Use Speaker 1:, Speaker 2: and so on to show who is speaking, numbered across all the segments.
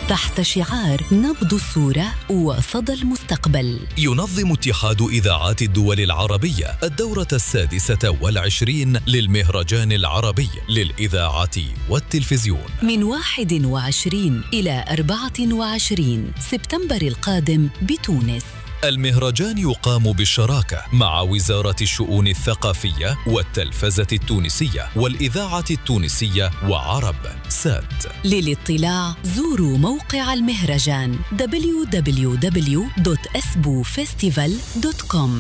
Speaker 1: تحت شعار نبض الصورة وصدى المستقبل. ينظم اتحاد إذاعات الدول العربية الدورة 26 للمهرجان العربي للإذاعة والتلفزيون من 21 إلى 24 سبتمبر القادم بتونس. المهرجان يقام بالشراكة مع وزارة الشؤون الثقافية والتلفزة التونسية والإذاعة التونسية وعرب سات. للاطلاع زوروا موقع المهرجان www.esbufestival.com.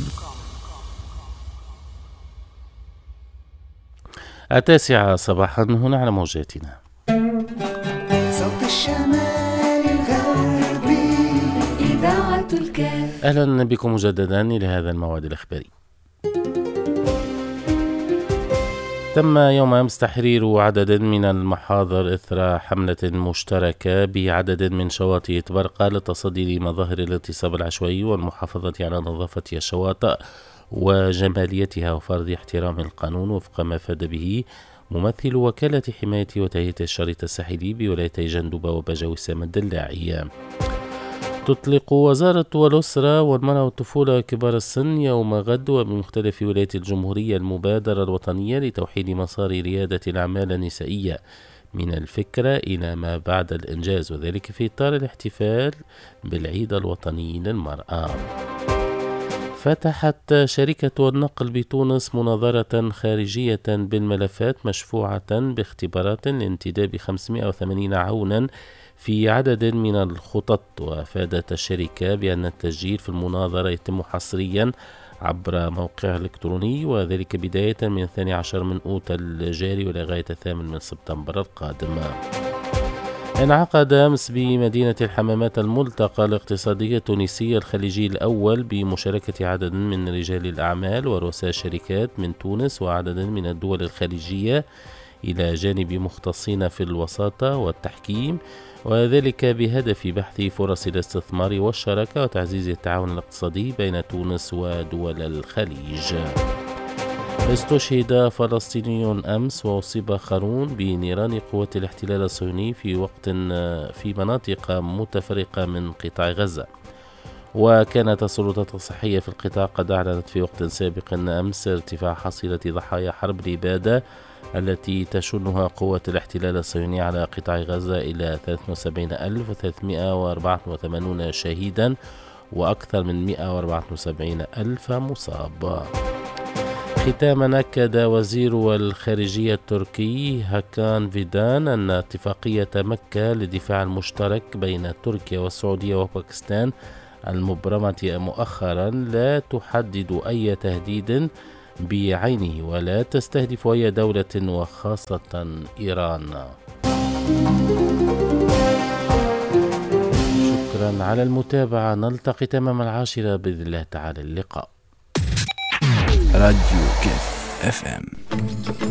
Speaker 2: 9 صباحا هنا على موجاتنا.
Speaker 3: صوت الشمال الغربي إذاعة الكاف.
Speaker 2: أهلا بكم مجددا إلى هذا الموعد الإخباري. تم يوم أمس تحرير عدد من المحاضر إثر حملة مشتركة بعدد من شواطئ برقة للتصدي لمظاهر الاغتصاب العشوائي والمحافظة على نظافة الشواطئ وجماليتها وفرض احترام القانون وفق ما فاد به ممثل وكالة حماية وتهيئة الشريط الساحلي بولايتي جندوبة وبجا وسام الدلاعية. تطلق وزارة الأسرة والمرأة والطفولة وكبار السن يوم غد وبمختلف ولايات الجمهورية المبادرة الوطنية لتوحيد مسار ريادة الأعمال النسائية من الفكرة إلى ما بعد الإنجاز، وذلك في إطار الاحتفال بالعيد الوطني للمرأة. فتحت شركة النقل بتونس مناظرة خارجية بالملفات مشفوعة باختبارات لانتداب 580 عونا في عدد من الخطط، وأفادت الشركة بأن التسجيل في المناظرة يتم حصريا عبر موقع إلكتروني، وذلك بداية من 12 من أوت الجاري ولغاية 8 من سبتمبر القادم. انعقد أمس بمدينة الحمامات الملتقى الاقتصادي التونسي الخليجي الأول بمشاركة عدد من رجال الأعمال ورؤساء الشركات من تونس وعدد من الدول الخليجية إلى جانب مختصين في الوساطة والتحكيم، وذلك بهدف بحث فرص الاستثمار والشراكة وتعزيز التعاون الاقتصادي بين تونس ودول الخليج. استشهد فلسطيني أمس وأصيب آخرون بنيران قوات الاحتلال الصهيوني في مناطق متفرقة من قطاع غزة. وكانت السلطات الصحية في القطاع قد أعلنت في وقت سابق أمس ارتفاع حصيلة ضحايا حرب الإبادة التي تشنها قوات الاحتلال الصهيوني على قطاع غزة إلى 73,384 شهيدا وأكثر من 174,000 مصاب. ختاما أكد وزير الخارجية التركي هاكان فيدان أن اتفاقية مكة للدفاع المشترك بين تركيا والسعودية وباكستان المبرمة مؤخرا لا تحدد أي تهديد بعينه ولا تستهدف أي دولة وخاصة إيران. شكرا على المتابعة، نلتقي تمام 10 بإذن الله تعالى. اللقاء.
Speaker 4: راديو كاف FM.